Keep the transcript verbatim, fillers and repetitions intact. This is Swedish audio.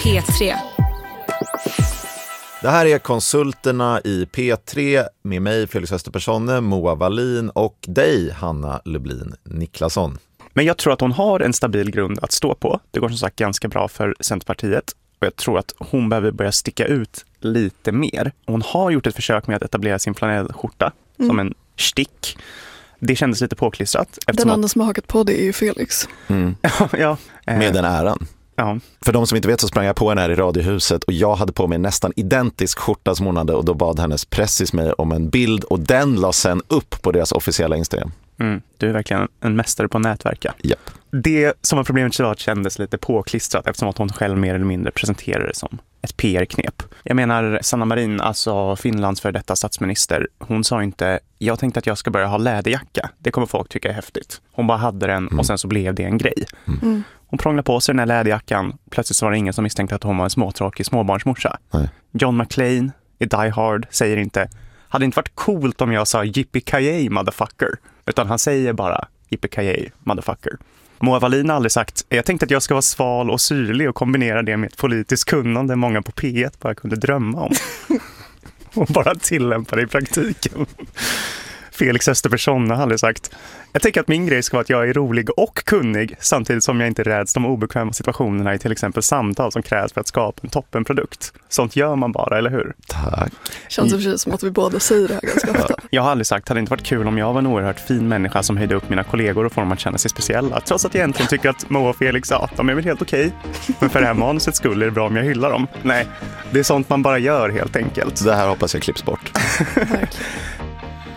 P tre. Det här är Konsulterna i P tre med mig, Felix Österpersonne, Moa Wallin och dig, Hanna Lublin Niklasson. Men jag tror att hon har en stabil grund att stå på. Det går som sagt ganska bra för Centerpartiet. Och jag tror att hon behöver börja sticka ut lite mer. Hon har gjort ett försök med att etablera sin flanellskjorta mm. som en stick. Det kändes lite påklistrat. Den enda som har hakat på det är ju Felix. Mm. ja, ja. Med den äran. Ja. För de som inte vet så sprang jag på henne här i radiohuset och jag hade på mig nästan identisk skjorta som hon hade och då bad hennes pressis mig om en bild och den la sen upp på deras officiella Instagram. Mm, du är verkligen en mästare på nätverka. Yep. Det som var problemet var att kändes lite påklistrat eftersom att hon själv mer eller mindre presenterade det som ett P R-knep. Jag menar Sanna Marin, alltså Finlands för detta statsminister, hon sa inte, jag tänkte att jag ska börja ha läderjacka. Det kommer folk tycka är häftigt. Hon bara hade den mm. och sen så blev det en grej. Mm. Hon prånglade på sig den här läderjackan. Plötsligt så var det ingen som misstänkte att hon var en småtråkig småbarnsmorsa. Nej. John McClane i Die Hard säger inte, hade inte varit coolt om jag sa yippee-ki-yay motherfucker. Utan han säger bara yippee-ki-yay motherfucker. Moa Wallin har aldrig sagt, jag tänkte att jag ska vara sval och syrlig och kombinera det med ett politiskt kunnande många på P ett bara kunde drömma om. Och bara tillämpa det i praktiken. Felix Österpersonne har aldrig sagt, jag tänker att min grej ska vara att jag är rolig och kunnig samtidigt som jag inte räds de obekväma situationerna i till exempel samtal som krävs för att skapa en toppenprodukt. Sånt gör man bara, eller hur? Tack. Känns det precis som att vi båda säger det här ganska ofta. Jag har aldrig sagt, hade det inte varit kul om jag var en oerhört fin människa som höjde upp mina kollegor och får dem att känna sig speciella. Trots att jag egentligen tycker att Moa och Felix, ja, de är väl helt okej. Men för det här manuset skulle det bra om jag hyllar dem. Nej, det är sånt man bara gör helt enkelt. Det här hoppas jag klipps bort.